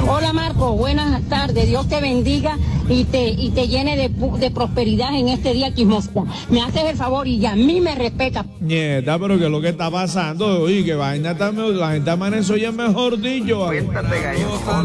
Hola Marco, buenas tardes, Dios te bendiga y te llene de prosperidad en este día chismosa. Me haces el favor y ya a mí me respeta. Nieta, pero ¿qué es lo que está pasando? Oye, que vaina también, la gente amanece hoy es mejor dicho. Cuéntate, gallo.